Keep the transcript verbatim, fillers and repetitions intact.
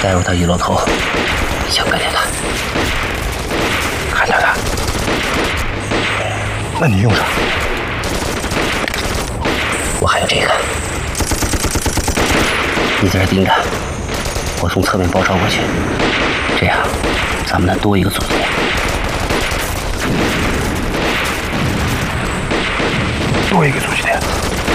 加入他一楼头，想跟着他，看着他。 那你用啥？ 我还有这个，你在这盯着，我从侧面包抄过去，这样咱们能多一个阻力点。 多一个阻击点。